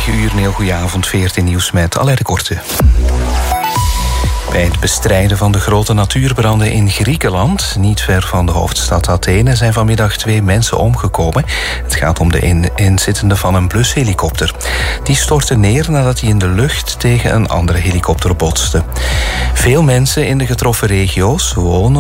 9 uur, een heel goede avond, 14 nieuws met Alain de Korte. Bij het bestrijden van de grote natuurbranden in Griekenland, niet ver van de hoofdstad Athene, zijn vanmiddag 2 mensen omgekomen. Het gaat om de inzittende van een blushelikopter. Die stortte neer nadat hij in de lucht tegen een andere helikopter botste. Veel mensen in de getroffen regio's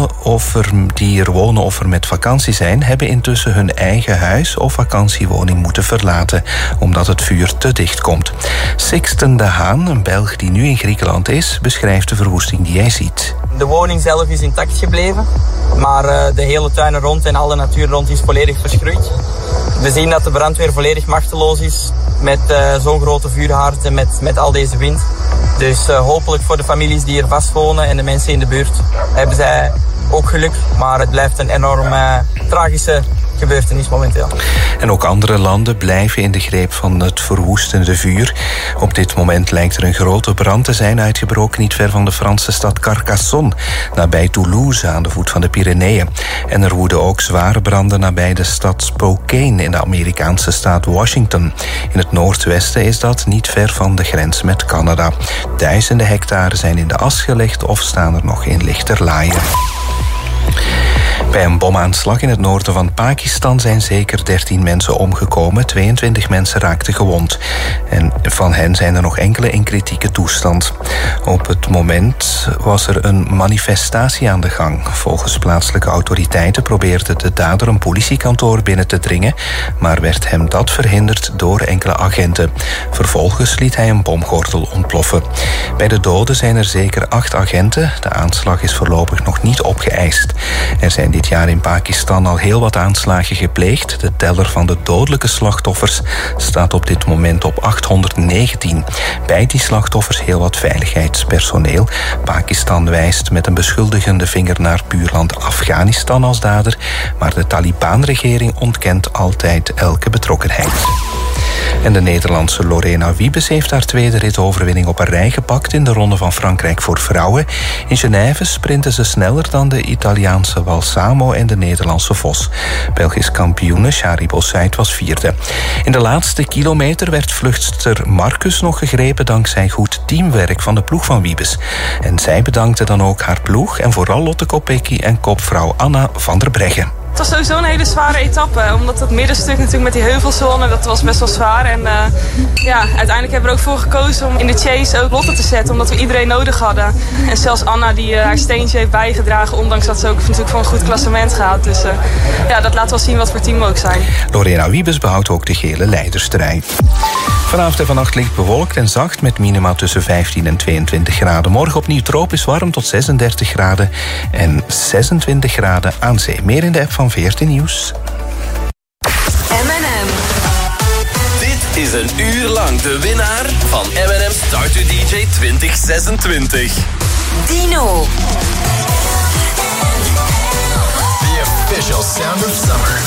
die er wonen of er met vakantie zijn, hebben intussen hun eigen huis of vakantiewoning moeten verlaten, omdat het vuur te dicht komt. Sixten de Haan, een Belg die nu in Griekenland is, beschrijft de verwoesting die hij ziet. De woning zelf is intact gebleven, maar de hele tuin er rond en alle natuur rond is volledig verschroeid. We zien dat de brandweer volledig machteloos is met zo'n grote vuurhaard en met al deze wind. Dus hopelijk voor de families die er vastwonen en de mensen in de buurt hebben zij ook geluk. Maar het blijft een enorm tragische gebeurtenis momenteel. En ook andere landen blijven in de greep van het verwoestende vuur. Op dit moment lijkt er een grote brand te zijn uitgebroken niet ver van de Franse stad Carcassonne, nabij Toulouse aan de voet van de Pyreneeën. En er woeden ook zware branden nabij de stad Spokane in de Amerikaanse staat Washington. In het noordwesten is dat niet ver van de grens met Canada. Duizenden hectare zijn in de as gelegd of staan er nog in lichterlaaien. Bij een bomaanslag in het noorden van Pakistan zijn zeker 13 mensen omgekomen. 22 mensen raakten gewond. En van hen zijn er nog enkele in kritieke toestand. Op het moment was er een manifestatie aan de gang. Volgens plaatselijke autoriteiten probeerde de dader een politiekantoor binnen te dringen, maar werd hem dat verhinderd door enkele agenten. Vervolgens liet hij een bomgordel ontploffen. Bij de doden zijn er zeker 8 agenten. De aanslag is voorlopig nog niet opgeëist. Er zijn dit jaar in Pakistan al heel wat aanslagen gepleegd. De teller van de dodelijke slachtoffers staat op dit moment op 819. Bij die slachtoffers heel wat veiligheidspersoneel. Pakistan wijst met een beschuldigende vinger naar buurland Afghanistan als dader, maar de Taliban-regering ontkent altijd elke betrokkenheid. En de Nederlandse Lorena Wiebes heeft haar tweede ritoverwinning op een rij gepakt in de Ronde van Frankrijk voor vrouwen. In Genève sprinten ze sneller dan de Italiaanse Balsamo en de Nederlandse Vos. Belgisch kampioene Shari Bossait was 4e. In de laatste kilometer werd vluchtster Marcus nog gegrepen dankzij goed teamwerk van de ploeg van Wiebes. En zij bedankte dan ook haar ploeg en vooral Lotte Kopecky en kopvrouw Anna van der Breggen. Het was sowieso een hele zware etappe, omdat het middenstuk natuurlijk met die heuvelzone, dat was best wel zwaar. En uiteindelijk hebben we er ook voor gekozen om in de chase ook Lotte te zetten, omdat we iedereen nodig hadden. En zelfs Anna die haar steentje heeft bijgedragen, ondanks dat ze ook natuurlijk voor een goed klassement gaat. Dus dat laat wel zien wat voor team we ook zijn. Lorena Wiebes behoudt ook de gele leiderstrui. Vanavond en vannacht licht bewolkt en zacht met minima tussen 15 en 22 graden. Morgen opnieuw tropisch warm tot 36 graden en 26 graden aan zee. Meer in de app van 14 Nieuws. M&M. Dit is een uur lang de winnaar van M&M Start to DJ 2026. Dino. The official sound of summer.